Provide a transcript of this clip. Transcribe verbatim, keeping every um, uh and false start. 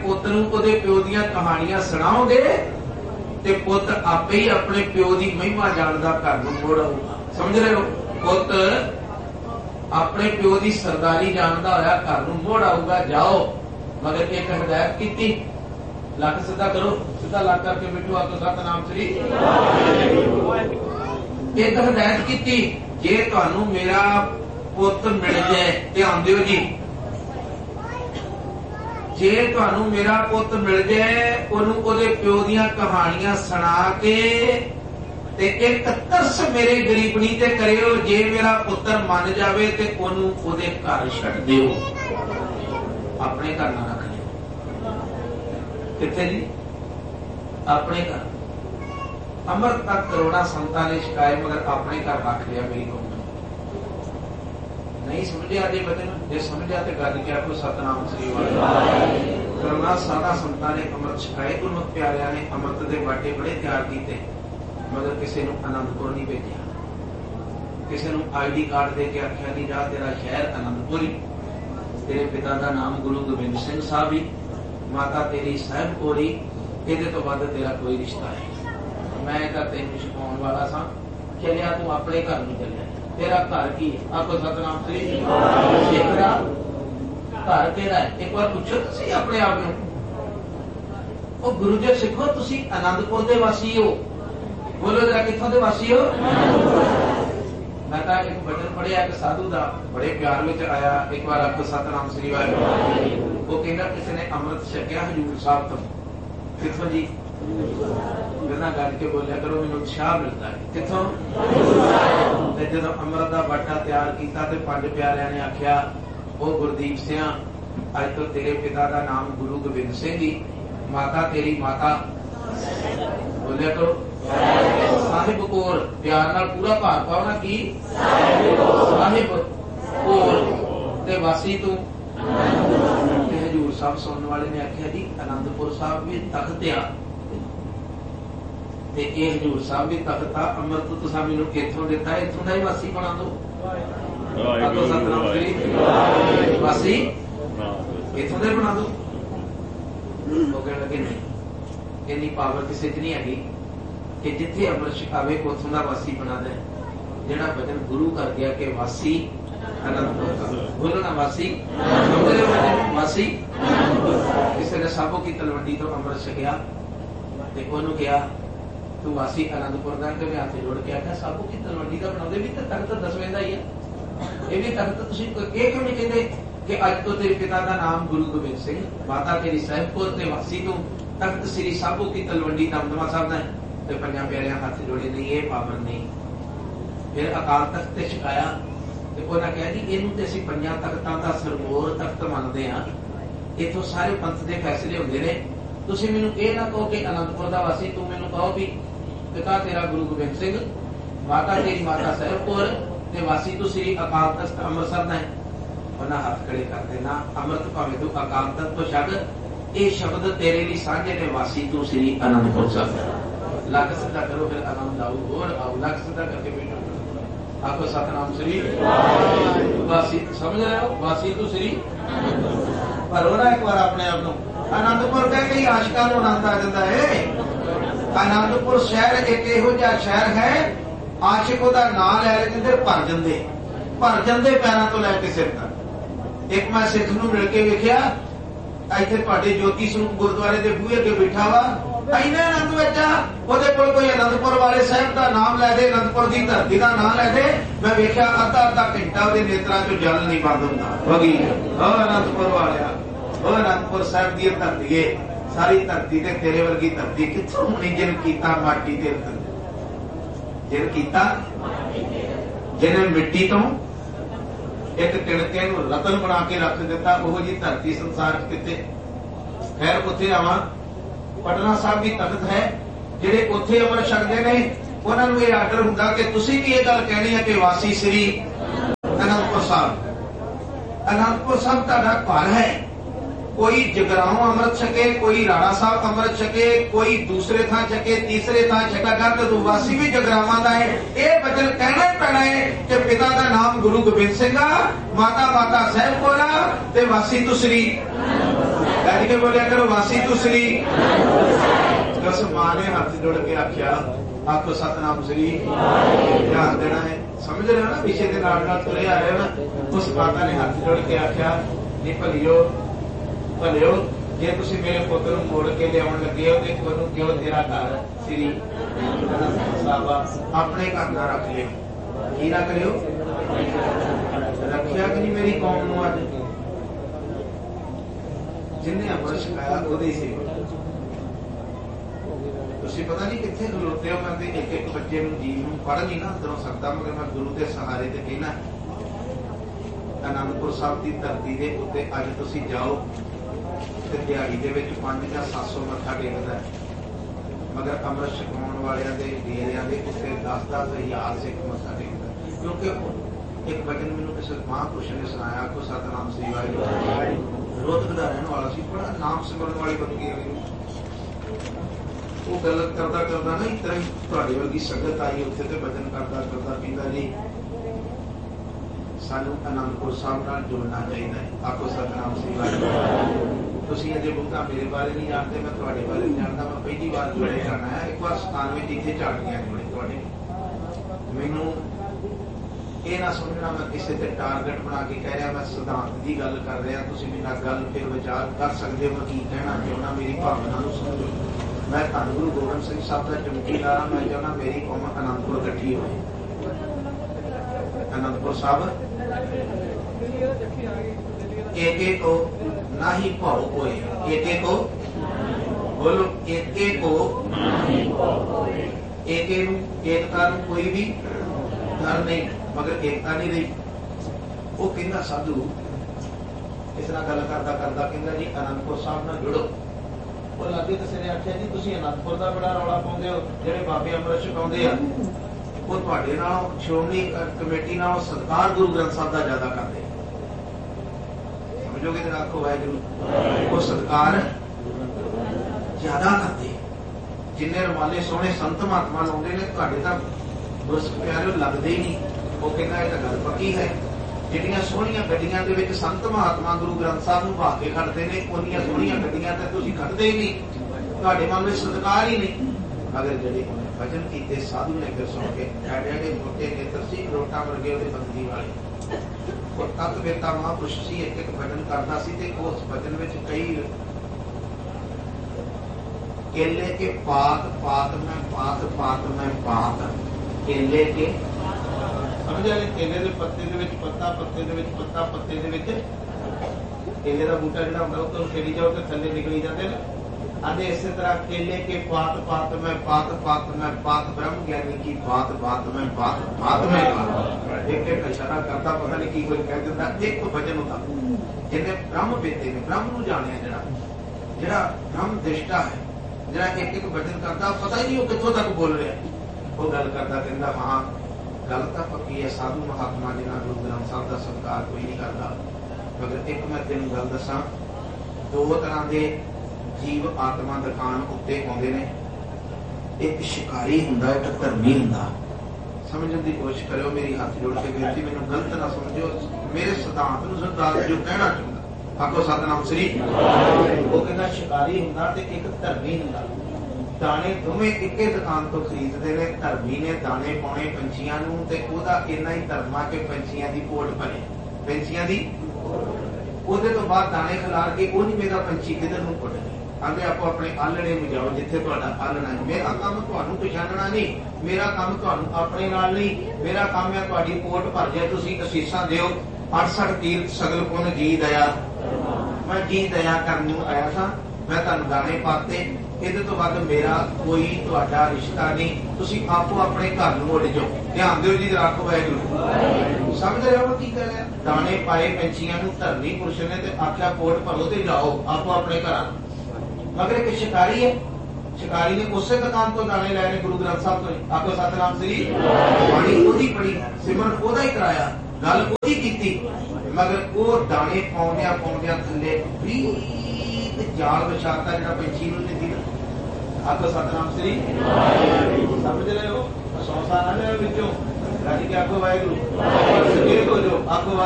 पुत नूं उहदे प्यो दीयां कहानियां सुणाओगे ते पुत आपे ही अपने प्यो की महिमा जानदा घर नूं मोड़ आऊगा। समझ रहे हो? पुत अपने प्यो की सरदारी जानदा होया घर नूं मोड़ आऊगा। जाओ मगर एक हिदायत की, लक सीधा करो, सीधा लक करके बैठो, आको सतनाम श्री। एक हिदायत की, जे तुहानू मेरा पुत मिल जाए, ध्यान दिओ जी, जे तुहानू मेरा पुत मिल जाए, ओनू ओदे प्यो दीयां कहानियां सुना के ते एक तरस मेरे गरीबनी ते करियो। जे मेरा पुत्र मन जावे ते ओनू ओदे घर छड्ड दिओ, अपने घर ना रख लिओ। किथे जी? अपने घर। अमृत तक करोड़ा संतां ने छकाए मगर अपने घर रख लिया। मेरी कौम नहीं समझिया जे बचन, जे समझिया तो गल क्या कोई सतनाम श्री वाहिगुरू। करोड़ा सारा संतां ने अमृत छकाए, गुरमुख प्यारिਆਂ ने अमृत के बाटे बड़े तैयार किए मगर किसी नूं आनंदपुर नहीं भेजा, किसी नूं आई डी कार्ड दे के आख्या नहीं जा तेरा शहर आनंदपुर ही, तेरे पिता का नाम गुरु गोबिंद सिंह साहब ही, माता तेरी साहिब कोरी, ये तो बाद तेरा कोई रिश्ता है। मैं तो तेन छुपाने वाला सा, चलिया तू अपने घर नहीं चलिया, तेरा घर की है? आपको सतनाम श्री। तेरा घर तेरा है, एक बार पूछो तुसी अपने आप में। ओ गुरु जी सिखो, तुसी आनंदपुर के वासी हो, बोलो जरा कितों के वासी हो? मैं तो एक वचन पढ़िया एक साधु का बड़े प्यार में आया, एक बार आपको सतनाम श्री वाहिगुरू। वो कहना किसी ने अमृत छकिया हजूर साहब तो, कितों जी? बिना गल के बोलिया करो, मैनूं उत्साह मिलता है। कितों? जो अमृत का बाटा तैयार किया तो पंज प्यारिਆਂ ने आख्या, ओ गुरदीप सिंह, अज तो तेरे पिता का नाम गुरु गोबिंद सिंह जी, माता तेरी माता बोलिया करो साहिब कौर, प्यार नाल पूरा भार पाओ ना की साहिब कौर ते वासी तू। हजूर साहब सुनने वाले ने आख्या जी आनंदपुर साहब भी तख्त आ ते ये हजूर साहब भी तख्त आ, अमृत तुसां मैनूं इत्थों दिता, इत्थों दा ही वासी बना दो। सतनाम श्री। वासी इत्थों दे बना दो। वो कहने लगे नहीं, इन्नी पावर किसी च नहीं हैगी कि जिथे अमृत छकावे उथों दा वासी बना दे। जिहड़ा वचन गुरु कर गया कि वासी आनंदपुर का, बोलो ना वासी, वासी। किसी ने साबो की तलवंडी तो अमृत छकिया ते ओनू कहा तू वासी आनंदपुर का, के हाथ जोड़ के आख्या साबो की तलवंडी का बनाते भी तो तख्त दसवें का ही है, ये भी तख्त तुसीं ये क्यों नहीं कहते कि अज तो तेरे पिता का नाम गुरु गोबिंद सिंह, माता तेरी साहिब कौर ते वासी तू तख्त श्री साबो की तलवंडी दमदमा साहब का है। तो पंजा प्यारिਆਂ हाथ जोड़े नहीं, ये पावर नहीं। फिर अकाल तख्त ते छकाया ते उन्हां कहा जी इहनूं ते असीं पंजां तख्तां दा सरमोर तख्त मनदे हां, इत्थों सारे पंथ दे फैसले हुंदे ने। तुसीं मैनूं इह ना कहो कि आनंदपुर दा वासी, तू मैनूं कहो भी पिता तेरा गुरु गोबिंद सिंह, माता तेरी माता साहिब कौर ते वासी तू श्री अकाल तख्त अमृतसर दा है। उन्हां हाथ खड़े कर देना, अमृत भावें तू अकाल तख्त तो छड्ड, ये शब्द तेरे लिए साझे ने, वासी तू श्री आनंदपुर साहब। लक सीधा करो, फिर आनंद आओ और आओ। लक सीधा करके बैठो, आपको सतनाम श्री। वासी समझ रहे हो? वासी तू श्री पर हो एक बार अपने आप को आनंदपुर कह के आशिकां नूं आनंद आ जाता है। आनंदपुर शहर एक इहो जिहा शहर है, आशिक उहदा नाम लै लेंदे भर जांदे, भर जांदे पैरां तो लैके सिर तक। एक मैं सिख नूं मिल के वेखिया, इत्थे तुहाडे ज्योति स्वरूप गुरुद्वारे दे बूहे अगे बैठा वा, इन्ने आनंद विच आ, ओहदे कोल कोई आनंदपुर वाले साहिब का नाम लै दे, आनंदपुर की धरती का नाम लै दे, मैं वेखिया अद्धा अद्धा घंटा ओहदे नेत्रां चों जल नहीं बंद हुंदा। वगी ओ आनंदपुर वालिया, ओ आनंदपुर साहिब दी धरती है, सारी धरती ते तेरे वर्गी धरती कित्थों होनी जिन कीता माटी ते जिन कीता, जिन्हें मिट्टी तो एक तिणके नूं रतन बना के रख दिता, ओह जी धरती संसार किते। खैर उत्थे आवां, पटना साहब भी तख्त है, जिहड़े उत्थे अमर छकदे ने उन्हां नूं इह आर्डर हुंदा कि तुसीं भी इह गल कहणी है कि वासी श्री आनंदपुर साहब। आनंदपुर साहब तुहाडा घर है, कोई जगराओं अमृत छके, कोई राणा साहब अमृत छके, कोई दूसरे थां छके, तीसरे थां छका, तो वासी भी जगरावां दा है। यह वचन कहना ही पैना है कि पिता का नाम गुरु गोबिंद सिंह, माता माता साहिब कौर ते वासी तू श्री ਗੱਜ ਕੇ ਬੋਲਿਆ ਕਰੋ ਵਾਸੀ ਤੂੰ ਸ੍ਰੀ। ਉਸ ਮਾਂ ਨੇ ਹੱਥ ਜੋੜ ਕੇ ਆਖਿਆ ਆਖੋ ਸਤਨਾਮ ਸ੍ਰੀ। ਧਿਆਨ ਦੇਣਾ ਹੈ, ਸਮਝ ਰਹੇ ਹੋ ਨਾ, ਵਿਸ਼ੇ ਦੇ ਨਾਲ ਨਾਲ ਤੁਰੇ ਆ ਰਹੇ ਹੋ ਨਾ। ਉਸ ਮਾਤਾ ਨੇ ਹੱਥ ਜੋੜ ਕੇ ਆਖਿਆ ਨੀ ਭਲਿਓ ਭਲਿਓ, ਜੇ ਤੁਸੀਂ ਮੇਰੇ ਪੁੱਤ ਨੂੰ ਮੋੜ ਕੇ ਲਿਆਉਣ ਲੱਗੇ ਹੋ ਤੇ ਉਹਨੂੰ ਕਿਉਂ ਤੇਰਾ ਘਰ ਸ੍ਰੀ ਸਾਹਿਬ ਆਪਣੇ ਘਰ ਨਾ ਰੱਖ ਲਿਓ। ਕੀ ਰੱਖ ਲਿਓ? ਰੱਖਿਆ ਕਿ ਨਹੀਂ ਮੇਰੀ ਕੌਮ ਨੂੰ? ਅੱਜ ਜਿੰਨੇ ਅੰਮ੍ਰਿਤ ਛਕਾਇਆ ਉਹਦੇ ਹੀ ਸੇਵਾ। ਤੁਸੀਂ ਪਤਾ ਨਹੀਂ ਕਿੱਥੇ ਖਲੋਤੇ ਹੋ। ਮੈਂ ਤੇ ਇੱਕ ਇੱਕ ਬੱਚੇ ਨੂੰ ਜੀਵ ਨੂੰ ਪੜ੍ਹ ਨਹੀਂ ਨਾ ਅੰਦਰੋਂ ਸਕਦਾ, ਮਗਰ ਮੈਂ ਗੁਰੂ ਦੇ ਸਹਾਰੇ ਤੇ ਕਹਿਣਾ ਅਨੰਦਪੁਰ ਸਾਹਿਬ ਦੀ ਧਰਤੀ ਦੇ ਉੱਤੇ ਅੱਜ ਤੁਸੀਂ ਜਾਓ ਤੇ ਦਿਹਾੜੀ ਦੇ ਵਿੱਚ ਪੰਜ ਜਾਂ ਸੱਤ ਸੌ ਮੱਥਾ ਟੇਕਦਾ, ਮਗਰ ਅੰਮ੍ਰਿਤ ਛਕਾਉਣ ਵਾਲਿਆਂ ਦੇ ਡੇਰਿਆਂ ਦੇ ਉੱਤੇ ਦਸ ਦਸ ਹਜ਼ਾਰ ਸਿੱਖ ਮੱਥਾ ਟੇਕਦਾ। ਕਿਉਂਕਿ ਇੱਕ ਵਚਨ ਮੈਨੂੰ ਕਿਸੇ ਮਹਾਂਪੁਰਸ਼ ਨੇ ਸੁਣਾਇਆ, ਕੋ ਸਤਨਾਮ ਸ੍ਰੀ ਵਾਹਿਗੁਰੂ। ਰੋਹਤਕ ਦਾ ਰਹਿਣ ਵਾਲਾ ਸੀ, ਬੜਾ ਨਾਮ ਸਿਮਰਨ ਵਾਲੀ ਬੰਦਗੀ ਹੋਈ। ਉਹ ਗੱਲ ਕਰਦਾ ਕਰਦਾ ਨਾ ਇਸ ਤਰ੍ਹਾਂ ਹੀ ਤੁਹਾਡੇ ਵਰਗੀ ਸੰਗਤ ਆਈ ਉੱਥੇ ਤੇ ਵਚਨ ਕਰਦਾ ਕਰਦਾ ਕਹਿੰਦਾ ਜੀ ਸਾਨੂੰ ਅਨੰਦਪੁਰ ਸਾਹਿਬ ਨਾਲ ਜੁੜਨਾ ਚਾਹੀਦਾ ਹੈ। ਆਖੋ ਸਤਨਾਮ ਸ੍ਰੀ ਵਾਹਿਗੁਰੂ। ਤੁਸੀਂ ਅਜੇ ਬਹੁਤਾ ਮੇਰੇ ਬਾਰੇ ਨਹੀਂ ਜਾਣਦੇ, ਮੈਂ ਤੁਹਾਡੇ ਬਾਰੇ ਨਹੀਂ ਜਾਣਦਾ। ਮੈਂ ਪਹਿਲੀ ਵਾਰ ਜੁੜੇ ਜਾਣਾ ਹੈ। ਇੱਕ ਵਾਰ ਸਥਾਨ ਵਿੱਚ ਇੱਥੇ ਝਾੜੀਆਂ ਜੁੜੇ ਤੁਹਾਡੇ। ਮੈਨੂੰ ਇਹ ਨਾ ਸਮਝਣਾ ਮੈਂ ਕਿਸੇ ਤੇ ਟਾਰਗੇਟ ਬਣਾ ਕੇ ਕਹਿ ਰਿਹਾ, ਮੈਂ ਸਿਧਾਂਤ ਦੀ ਗੱਲ ਕਰ ਰਿਹਾ। ਤੁਸੀਂ ਮੇਰੇ ਨਾਲ ਗੱਲ ਫਿਰ ਵਿਚਾਰ ਕਰ ਸਕਦੇ ਹੋ ਮੈਂ ਕੀ ਕਹਿਣਾ ਚਾਹੁੰਦਾ। ਮੇਰੀ ਭਾਵਨਾ ਨੂੰ ਸਮਝੋ। ਮੈਂ ਧੰਨ ਗੁਰੂ ਗੋਬਿੰਦ ਸਿੰਘ ਸਾਹਿਬ ਦਾ ਚਮਕੀਦਾਰ ਹਾਂ। ਮੈਂ ਚਾਹੁੰਦਾ ਮੇਰੀ ਕੌਮ ਅਨੰਦਪੁਰ ਇਕੱਠੀ ਹੋਏ। ਅਨੰਦਪੁਰ ਸਾਹਿਬ ਏਕੇ ਕੋ ਨਾਹੀ ਭਾਉ ਕੋਏ। ਏਕੇ ਕੋ ਬੋਲੋ, ਏਕੇ ਕੋ ਏਕੇ ਨੂੰ ਏਕਤਾ ਨੂੰ ਕੋਈ ਵੀ ਡਰ ਨਹੀਂ, ਮਗਰ ਏਕਤਾ ਨਹੀਂ ਰਹੀ। ਉਹ ਕਹਿੰਦਾ ਸਾਧੂ ਇਸ ਨਾਲ ਗੱਲ ਕਰਦਾ ਕਰਦਾ ਕਹਿੰਦਾ ਜੀ ਅਨੰਦਪੁਰ ਸਾਹਿਬ ਨਾਲ ਜੁੜੋ। ਉਹ ਲਾਗੇ ਕਿਸੇ ਨੇ ਆਖਿਆ ਜੀ ਤੁਸੀਂ ਅਨੰਦਪੁਰ ਦਾ ਬੜਾ ਰੌਲਾ ਪਾਉਂਦੇ ਹੋ, ਜਿਹੜੇ ਬਾਬੇ ਅੰਮ੍ਰਿਤ ਛਕਾਉਂਦੇ ਆ ਉਹ ਤੁਹਾਡੇ ਨਾਲ ਸ਼੍ਰੋਮਣੀ ਕਮੇਟੀ ਨਾਲ ਸਤਿਕਾਰ ਗੁਰੂ ਗ੍ਰੰਥ ਸਾਹਿਬ ਦਾ ਜ਼ਿਆਦਾ ਕਰਦੇ। ਸਮਝੋਗੇ ਤੇ ਆਖੋ ਵਾਹਿਗੁਰੂ। ਉਹ ਸਤਿਕਾਰ ਜ਼ਿਆਦਾ ਕਰਦੇ। ਜਿੰਨੇ ਰਮਾਲੇ ਸੋਹਣੇ ਸੰਤ ਮਹਾਤਮਾ ਲਾਉਂਦੇ ਨੇ ਤੁਹਾਡੇ ਤਾਂ ਬਸ ਪਿਆਰੇ ਲੱਗਦੇ ਹੀ ਨਹੀਂ। ਉਹ ਕਹਿੰਦਾ ਇਹ ਤਾਂ ਗੱਲ ਪੱਕੀ ਹੈ। ਜਿਹੜੀਆਂ ਸੋਹਣੀਆਂ ਗੱਡੀਆਂ ਦੇ ਵਿੱਚ ਸੰਤ ਮਹਾਤਮਾ ਗੁਰੂ ਗ੍ਰੰਥ ਸਾਹਿਬ ਨੂੰ ਭਾਗ ਕੇ ਖੜਦੇ ਨੇ, ਉਹਨੀਆਂ ਸੋਹਣੀਆਂ ਗੱਡੀਆਂ ਤੇ ਤੁਸੀਂ ਖੜਦੇ ਹੀ ਨਹੀਂ। ਤੁਹਾਡੇ ਮਨ ਵਿੱਚ ਸਤਿਕਾਰ ਹੀ ਨਹੀਂ। ਮਗਰ ਜਿਹੜੇ ਭਜਨ ਕੀਤੇ ਸਾਧੂ ਨੇ ਫਿਰ ਸੁਣ ਕੇ ਐਡੇ ਐਡੇ ਮੋਟੇ ਨੇ ਤਰਸੀ ਰੋਟਾਂ ਵਰਗੇ ਉਹਦੇ ਬੰਦਗੀ ਵਾਲੇ। ਉਹ ਤਤ ਵੇਤਾ ਮਹਾਂਪੁਰਸ਼ ਸੀ। ਇੱਕ ਇੱਕ ਭਜਨ ਕਰਦਾ ਸੀ ਤੇ ਉਸ ਭਜਨ ਵਿੱਚ ਕਈ ਕੇਲੇ ਕੇ ਪਾਤ ਪਾਤ ਮੈਂ ਪਾਤ ਪਾਤ ਮੈਂ ਪਾਤ ਕੇਲੇ ਕੇ ਸਮਝ ਆਏ। ਕੇਲੇ ਦੇ ਪੱਤੇ ਦੇ ਵਿੱਚ ਪੱਤਾ, ਪੱਤੇ ਦੇ ਵਿੱਚ ਪੱਤਾ, ਪੱਤੇ ਦੇ ਵਿੱਚ ਕੇਲੇ ਦਾ ਬੂਟਾ ਜਿਹੜਾ ਹੁੰਦਾ ਉਹ ਤੋਂ ਖੇੜੀ ਜਾਓ ਤੇ ਥੱਲੇ ਨਿਕਲੀ ਜਾਂਦੇ ਨੇ। आधे इसी तरह केले के पात पात में पात पात में पात ब्रह्म ज्ञानी की बात बात में बात बात में एक एक इशारा करता पता नहीं की कोई कह देता एक भजन होता जिन्हें ब्रह्म बेते ने ब्रह्म को जाने जरा जरा ब्रह्म दृष्टा है जरा एक एक भजन करता पता ही नहीं वो कितों तक बोल रहे वो गल करता कहता हाँ गल तो पक्की है साधु महात्मा जिन्हें गुरु ग्रंथ साहब का सत्कार कोई नहीं करता मगर एक मैं तेन गल दसा दो तरह के जीव आत्मा दुकान उत्ते आउंदे ने एक शिकारी हुंदा एक धर्मी हुंदा समझण दी कोशिश करो मेरी हाथ जोड़ के बेनती मैनूं गलत ना समझो मेरे सिद्धांत नूं सरदार जो कहना चाहुंदा आखो सतनाम श्री वो कहंदा शिकारी हुंदा ते एक धर्मी हुंदा दाने दोवें इक्के दुकान तो खरीदते ने धर्मी ने दाने पाने पंछियां नूं ते ओहदा इन्ना ही धर्मा के पंछियां दी पोट भरे पंछियां दी ओहदे तो बाद दाने खिलार के वो नहीं मेरा पंछी किधर नूं पुट आगे आपो अपने आलणे में जाओ जिथे तुहाडा आलना मेरा काम तुहानूं पछाणना नहीं मेरा काम तुहानूं अपने नाल नहीं मेरा काम है तुहाडी पोट भर जाए तुसीं असीसां दिओ अड़सठ तीर्थ सगल पुन जी दया मैं जी दया करन नूं आया सां मैं तुहानूं दाणे पाते ਇਹਦੇ ਤੋਂ ਵੱਧ ਮੇਰਾ ਕੋਈ ਤੁਹਾਡਾ ਰਿਸ਼ਤਾ ਨਹੀਂ ਤੁਸੀਂ ਆਪੋ ਆਪਣੇ ਘਰ ਨੂੰ ਉੱਡ ਜਾਓ ਧਿਆਨ ਦਿਓ ਜੀ ਰੱਖੋ ਵਾਹਿਗੁਰੂ ਸਮਝ ਰਹੇ ਹੋ ਕੀ ਕਰ ਰਿਹਾ ਦਾਣੇ ਪਾਏ ਪੰਛੀਆਂ ਨੂੰ ਧਰਨੀ ਪੁਰਸ਼ ਨੇ ਤੇ ਆਖਿਆ ਕੋਟ ਭਰੋ ਤੇ ਜਾਓ ਆਪੋ ਆਪਣੇ ਘਰਾਂ ਮਗਰ ਇੱਕ ਸ਼ਿਕਾਰੀ ਹੈ ਸ਼ਿਕਾਰੀ ਨੇ ਉਸੇ ਦੁਕਾਨ ਤੋਂ ਦਾਣੇ ਲੈਣੇ ਗੁਰੂ ਗ੍ਰੰਥ ਸਾਹਿਬ ਤੋਂ ਆਖੋ ਸਤਨਾਮ ਸ੍ਰੀ ਬਾਣੀ ਉਹਦੀ ਪੜੀ ਸਿਮਰਨ ਉਹਦਾ ਹੀ ਕਰਾਇਆ ਗੱਲ ਉਹਦੀ ਕੀਤੀ ਮਗਰ ਉਹ ਦਾਣੇ ਪਾਉਂਦਿਆਂ ਪਾਉਂਦਿਆਂ ਥੱਲੇ ਵੀ ਜਾਲ ਵਿਛਾਤਾ ਜਿਹੜਾ ਪੰਛੀ ਨੂੰ ਦਿੱਤੀ आखो सतनाम श्री समझ रहे हो सौ साल विचों आखो वाहिगुरू आखो